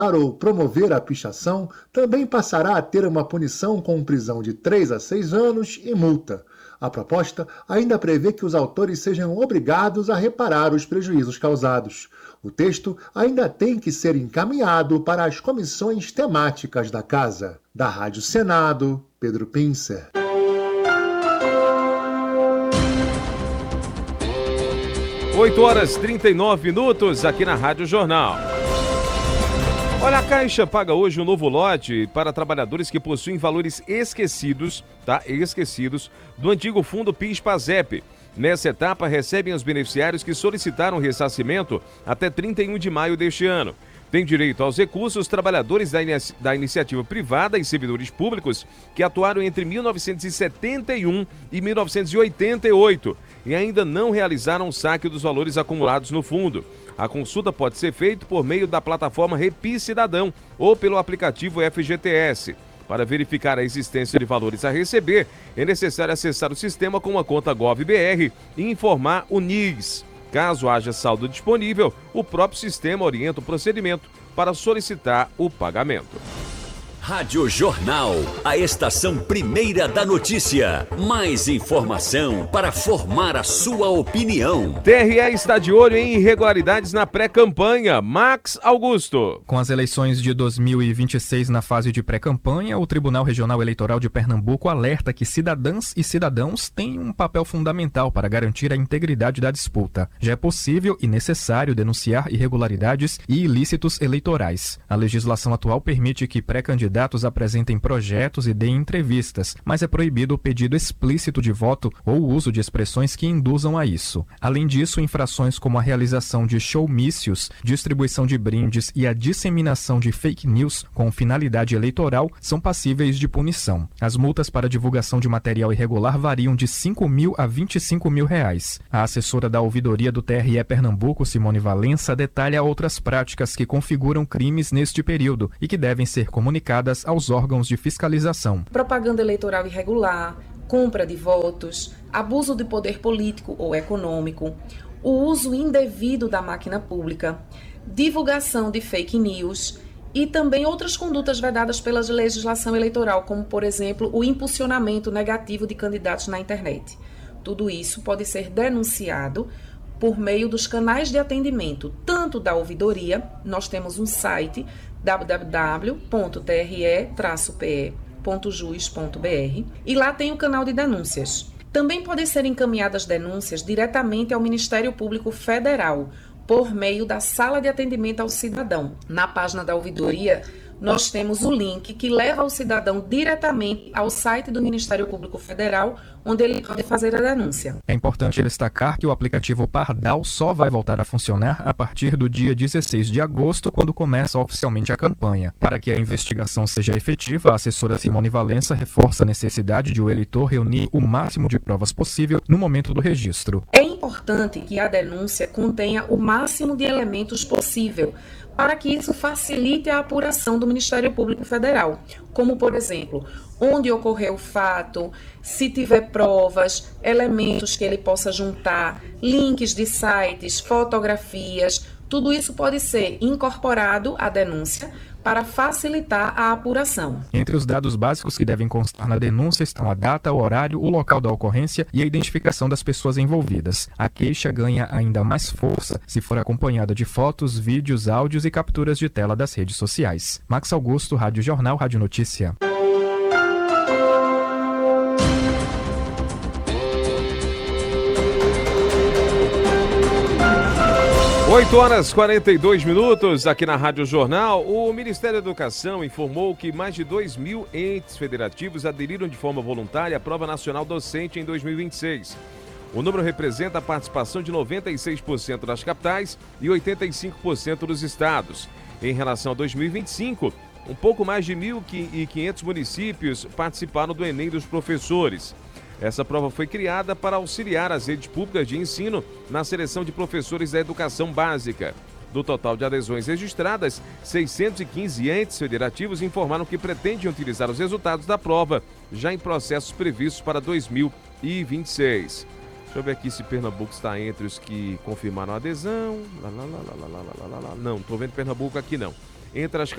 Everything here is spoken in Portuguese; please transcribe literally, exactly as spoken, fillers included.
ou promover a pichação também passará a ter uma punição com prisão de três a seis anos e multa. A proposta ainda prevê que os autores sejam obrigados a reparar os prejuízos causados. O texto ainda tem que ser encaminhado para as comissões temáticas da Casa. Da Rádio Senado, Pedro Pincer. oito horas e trinta e nove minutos aqui na Rádio Jornal. Olha, a Caixa paga hoje um novo lote para trabalhadores que possuem valores esquecidos, tá? Esquecidos, do antigo fundo PIS/PASEP. Nessa etapa, recebem os beneficiários que solicitaram ressarcimento até trinta e um de maio deste ano. Tem direito aos recursos trabalhadores da, inici- da iniciativa privada e servidores públicos que atuaram entre mil novecentos e setenta e um e mil novecentos e oitenta e oito e ainda não realizaram o saque dos valores acumulados no fundo. A consulta pode ser feita por meio da plataforma Repi Cidadão ou pelo aplicativo F G T S. Para verificar a existência de valores a receber, é necessário acessar o sistema com uma conta Gov.br e informar o N I S. Caso haja saldo disponível, o próprio sistema orienta o procedimento para solicitar o pagamento. Rádio Jornal, a estação primeira da notícia. Mais informação para formar a sua opinião. T R E está de olho em irregularidades na pré-campanha. Max Augusto. Com as eleições de dois mil e vinte e seis na fase de pré-campanha, o Tribunal Regional Eleitoral de Pernambuco alerta que cidadãs e cidadãos têm um papel fundamental para garantir a integridade da disputa. Já é possível e necessário denunciar irregularidades e ilícitos eleitorais. A legislação atual permite que pré-candidatos candidatos apresentem projetos e deem entrevistas, mas é proibido o pedido explícito de voto ou o uso de expressões que induzam a isso. Além disso, infrações como a realização de showmícios, distribuição de brindes e a disseminação de fake news com finalidade eleitoral são passíveis de punição. As multas para divulgação de material irregular variam de cinco mil a vinte e cinco mil reais. A assessora da ouvidoria do T R E Pernambuco, Simone Valença, detalha outras práticas que configuram crimes neste período e que devem ser comunicadas aos órgãos de fiscalização. Propaganda eleitoral irregular, compra de votos, abuso de poder político ou econômico, o uso indevido da máquina pública, divulgação de fake news e também outras condutas vedadas pela legislação eleitoral, como, por exemplo, o impulsionamento negativo de candidatos na internet. Tudo isso pode ser denunciado por meio dos canais de atendimento, tanto da ouvidoria, nós temos um site w w w ponto t r e traço p e ponto jus ponto b r e lá tem o canal de denúncias. Também podem ser encaminhadas denúncias diretamente ao Ministério Público Federal, por meio da Sala de Atendimento ao Cidadão. Na página da ouvidoria, nós temos o link que leva o cidadão diretamente ao site do Ministério Público Federal, onde ele pode fazer a denúncia. É importante destacar que o aplicativo Pardal só vai voltar a funcionar a partir do dia dezesseis de agosto, quando começa oficialmente a campanha. Para que a investigação seja efetiva, a assessora Simone Valença reforça a necessidade de o eleitor reunir o máximo de provas possível no momento do registro. É importante que a denúncia contenha o máximo de elementos possível, para que isso facilite a apuração do Ministério Público Federal, como, por exemplo, onde ocorreu o fato, se tiver provas, elementos que ele possa juntar, links de sites, fotografias, tudo isso pode ser incorporado à denúncia para facilitar a apuração. Entre os dados básicos que devem constar na denúncia estão a data, o horário, o local da ocorrência e a identificação das pessoas envolvidas. A queixa ganha ainda mais força se for acompanhada de fotos, vídeos, áudios e capturas de tela das redes sociais. Max Augusto, Rádio Jornal, Rádio Notícia. oito horas e quarenta e dois minutos aqui na Rádio Jornal. O Ministério da Educação informou que mais de dois mil entes federativos aderiram de forma voluntária à Prova Nacional Docente em dois mil e vinte e seis. O número representa a participação de noventa e seis por cento das capitais e oitenta e cinco por cento dos estados. Em relação a dois mil e vinte e cinco, um pouco mais de mil e quinhentos municípios participaram do Enem dos professores. Essa prova foi criada para auxiliar as redes públicas de ensino na seleção de professores da educação básica. Do total de adesões registradas, seiscentos e quinze entes federativos informaram que pretendem utilizar os resultados da prova já em processos previstos para dois mil e vinte e seis. Deixa eu ver aqui se Pernambuco está entre os que confirmaram a adesão. Lá, lá, lá, lá, lá, lá, lá, lá. Não, estou vendo Pernambuco aqui não. Entre as